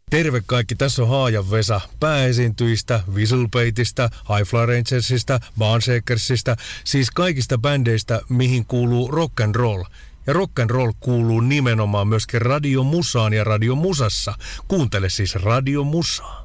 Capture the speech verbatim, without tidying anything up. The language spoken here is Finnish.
Terve kaikki, tässä on Haajan Vesa pääesiintyjistä, Whistlebaitista, High Fly Rangersista, Barnshakersista, siis kaikista bändeistä, mihin kuuluu rock and roll. Ja rock and roll kuuluu nimenomaan myöskin radiomusaan ja radiomusassa. Kuuntele siis radiomusaa.